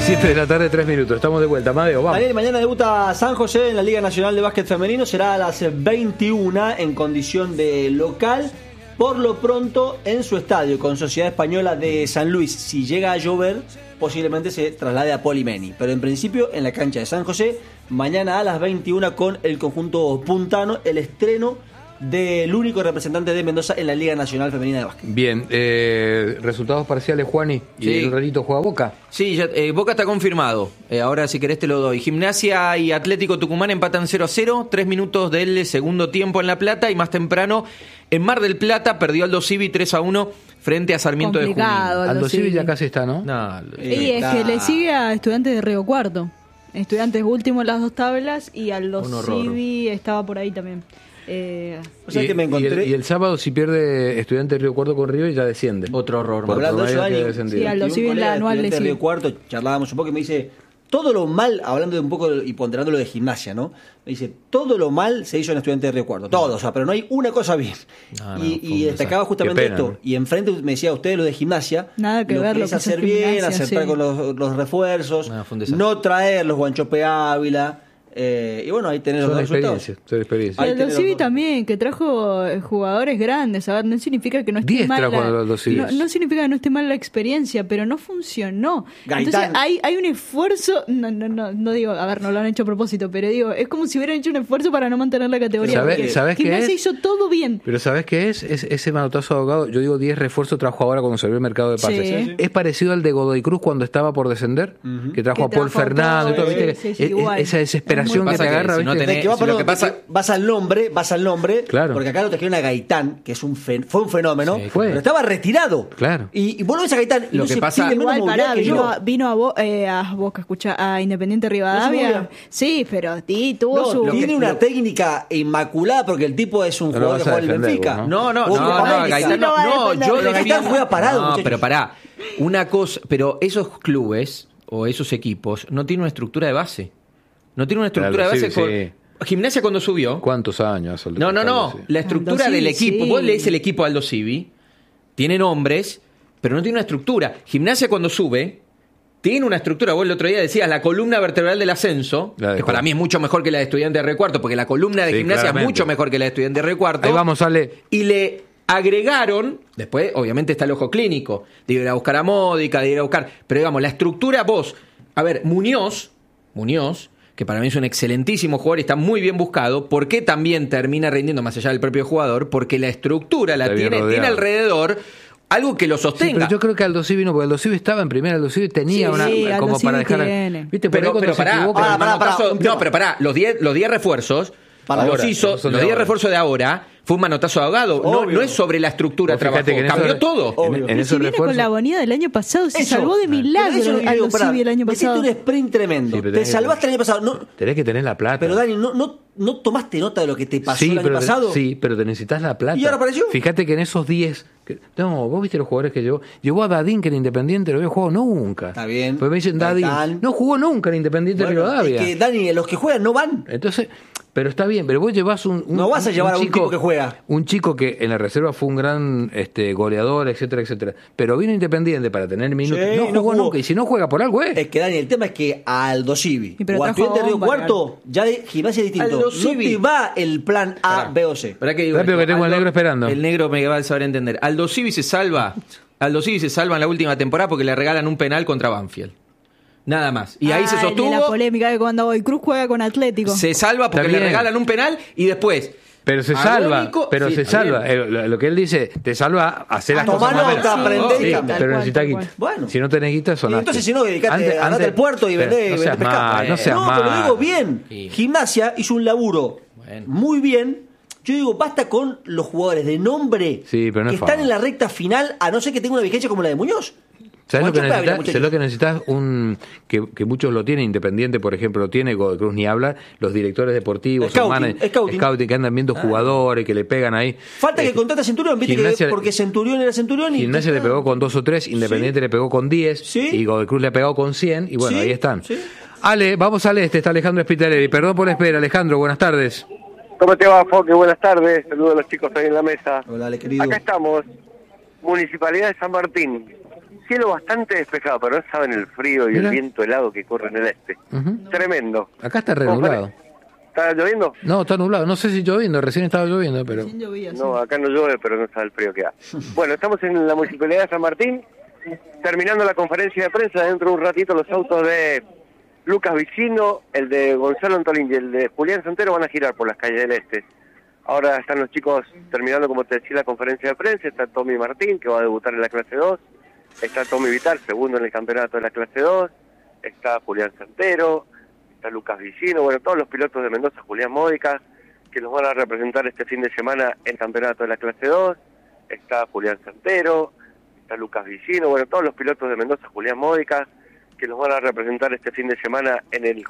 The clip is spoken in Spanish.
7 de la tarde, 3 minutos. Estamos de vuelta. Amadeo, vamos. Daniel, mañana debuta San José en la Liga Nacional de Básquet Femenino. Será a las 21 en condición de local. Por lo pronto en su estadio con Sociedad Española de San Luis. Si llega a llover, posiblemente se traslade a Polimeni. Pero en principio en la cancha de San José, mañana a las 21 con el conjunto puntano, el estreno del único representante de Mendoza en la Liga Nacional Femenina de Básquet. Bien, resultados parciales, Juani. Sí. Y en un ratito juega Boca. Sí, ya, Boca está confirmado. Ahora, si querés, te lo doy. Gimnasia y Atlético Tucumán empatan 0-0. 3 minutos del segundo tiempo en La Plata. Y más temprano, en Mar del Plata, perdió Aldo Civi 3-1 frente a Sarmiento de Junín. Aldo Civi ya casi está, ¿no? No, Y es que le sigue a Estudiantes de Río Cuarto. Estudiantes último en las dos tablas y Aldo Civi estaba por ahí también. O sea que me encontré. Y el sábado, si pierde Estudiante de Río Cuarto con River, ya desciende. Otro horror. Hablando de eso, Dani, sí, Aldo Civi en la anual de Río Cuarto, charlábamos un poco y me dice, todo lo mal, hablando de un poco y ponderando lo de Gimnasia, ¿no? Me dice, todo lo mal se hizo en Estudiante de Río Cuarto, todo, o sea, pero no hay una cosa bien. Y destacaba justamente pena, esto. ¿no? Y enfrente me decía, ustedes lo de Gimnasia, nada que ver, lo que es hacer bien, acertar con los refuerzos, no traer los Guanchope Ávila. Y bueno, ahí tenés los dos resultados. Son experiencias. Y Aldo Civi también, que trajo jugadores grandes. A ver, no significa que no esté mal no significa que no esté mal la experiencia, pero no funcionó. Gaitán. Entonces hay un esfuerzo, no digo, a ver, no lo han hecho a propósito, pero digo, es como si hubieran hecho un esfuerzo para no mantener la categoría. ¿Sabés qué es? Se hizo todo bien. Pero ¿sabés qué es? Ese manotazo de ahogado, yo digo 10 refuerzos trajo ahora cuando se abrió el mercado de pases. Sí. Es parecido al de Godoy Cruz cuando estaba por descender, que trajo a Paul Fernando y todo, ¿viste? Esa desesperación que te agarra, si no tenés, lo que pasa, vas al nombre, claro. porque acá lo trajeron a Gaitán, que es fue un fenómeno, sí, pero estaba retirado. Claro. Y vos lo ves a Gaitán, y lo no que se pasa, pide menos igual movilidad vino a Boca, escucha, a Independiente Rivadavia. Sí, pero tuvo su... Tiene una técnica inmaculada porque el tipo es un jugador que juega en el Benfica. No, Gaitán Gaitán juega parado. No, muchachos. pero pará. Una cosa, pero esos clubes o esos equipos no tienen una estructura de base. No tiene una estructura de base. Sí. Gimnasia cuando subió. ¿Cuántos años? No. La estructura del equipo. Sí. Vos lees el equipo Aldo Civi. Tiene nombres, pero no tiene una estructura. Gimnasia cuando sube, tiene una estructura. Vos el otro día decías la columna vertebral del ascenso, que para mí es mucho mejor que la de Estudiante de Río Cuarto, porque la columna de Gimnasia claramente es mucho mejor que la de Estudiante de Río Cuarto. Ahí vamos, Ale. Y le agregaron, después obviamente está el ojo clínico, de ir a buscar a Módica, de ir a buscar, pero digamos, la estructura vos, a ver, Muñoz, que para mí es un excelentísimo jugador y está muy bien buscado, ¿por qué también termina rindiendo más allá del propio jugador? Porque la estructura tiene alrededor algo que lo sostenga. Sí, pero yo creo que Aldo Civi no, porque Aldo Civi estaba en primera, Aldo Civi tenía como para dejar... ¿Viste? Pero pará, pero pará, los 10 refuerzos, los 10 refuerzos de ahora, fue un manotazo ahogado. No es sobre la estructura de trabajo. Cambió todo. En esos viene con la agonía del año pasado, se salvó de milagro Aldo Civi el año pasado. Hiciste un sprint tremendo. Te salvaste el año pasado. Tenés que tener la plata. Pero Dani, ¿no tomaste nota de lo que te pasó el año pasado? Sí, pero te necesitas la plata. ¿Y ahora apareció? Fíjate que en esos 10... vos viste los jugadores que llevó. Llevó a Dadín, que era Independiente, no había jugado nunca. Está bien. Pues me dicen Dadín. No jugó nunca en Independiente Rivadavia. Es que, Dani, los que juegan no van. Entonces... Pero está bien, pero vos llevás no vas a llevar a un tipo que juega. Un chico que en la reserva fue un gran goleador, etcétera, etcétera. Pero vino Independiente para tener minutos. Sí, no jugó nunca. Y si no juega por algo, Es que, Dani, el tema es que a Aldo Civi o a Estudiante de Río Cuarto, ya de Gimnasia es distinto. No te va el plan A, B o C. Rápido que tengo al negro esperando. El negro me va a saber entender. Aldo Civi se salva en la última temporada porque le regalan un penal contra Banfield. Nada más. Y ahí se sostuvo. La polémica de cuando Godoy Cruz juega con Atlético. Se salva porque le regalan un penal y después. Pero se salva. Se salva. Lo que él dice, te salva a hacer las cosas más. Pero necesitas guita. Bueno. Si no tenés guita, sonaste. Entonces, si no, dedicate a andarte al puerto y vender pescado. No seas mal. Pero digo bien. Gimnasia hizo un laburo muy bien. Yo digo, basta con los jugadores de nombre que están en la recta final, a no ser que tenga una vigencia como la de Muñoz. ¿Sabes lo que necesitas? Que muchos lo tienen, Independiente, por ejemplo, lo tiene, Godoy Cruz ni habla, los directores deportivos, scouting, que andan viendo jugadores, que le pegan ahí. Falta que contrate a Centurión, viste, porque Centurión era Centurión. Gimnasia le pegó con 2 o 3, Independiente le pegó con 10, y Godoy Cruz le ha pegado con 100, y bueno, ahí están. Ale, vamos al está Alejandro Spitaleri. Perdón por la espera, Alejandro, buenas tardes. ¿Cómo te va, Foque? Buenas tardes, saludos a los chicos ahí en la mesa. Hola, Ale, querido. Acá estamos, Municipalidad de San Martín. cielo bastante despejado, pero no saben el frío y el viento helado que corre en el este. Tremendo. Acá está renublado. ¿Está lloviendo? No, está nublado. No sé si lloviendo, recién estaba lloviendo, pero... No, acá no llueve, pero no sabe el frío que hace. Bueno, estamos en la Municipalidad de San Martín, terminando la conferencia de prensa. Dentro de un ratito los autos de Lucas Vicino, el de Gonzalo Antolín y el de Julián Santero van a girar por las calles del este. Ahora están los chicos terminando, como te decía, la conferencia de prensa. Está Tommy Martín, que va a debutar en la clase 2. Está Tommy Vitar, segundo en el campeonato de la clase 2. Está Julián Santero. Está Lucas Vicino. Bueno, todos los pilotos de Mendoza, Julián Módica, que los van a representar este fin de semana en el campeonato de la clase 2. Está Julián Santero. Está Lucas Vicino. Bueno, todos los pilotos de Mendoza, Julián Módica, que los van a representar este fin de semana en el